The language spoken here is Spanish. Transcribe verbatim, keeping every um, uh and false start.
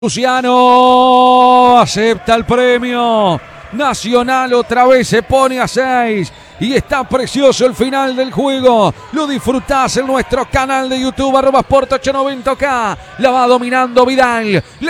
Luciano acepta el premio. Nacional otra vez se pone a seis. Y está precioso el final del juego. Lo disfrutás en nuestro canal de YouTube, arroba Sport ochocientos noventa K. La va dominando Vidal.